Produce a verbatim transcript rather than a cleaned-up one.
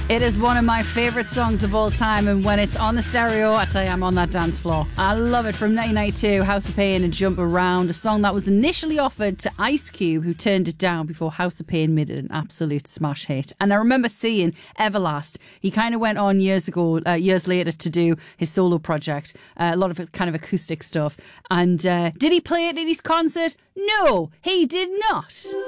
It is one of my favourite songs of all time, and when it's on the stereo, I tell you, I'm on that dance floor. I love it. From nineteen ninety-two, House of Pain and Jump Around, a song that was initially offered to Ice Cube, who turned it down before House of Pain made it an absolute smash hit. And I remember seeing Everlast. He kind of went on years ago, uh, years later, to do his solo project, uh, a lot of kind of acoustic stuff. And uh, did he play it at his concert? No, he did not.